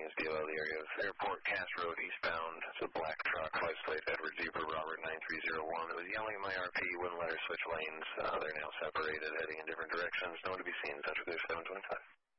is below the area of Airport Cass Road eastbound. It's a black truck, license plate Edward Zebra Robert 9301. It was yelling my RP, wouldn't let her switch lanes. They're now separated, heading in different directions. No one to be seen. Central Clear 725.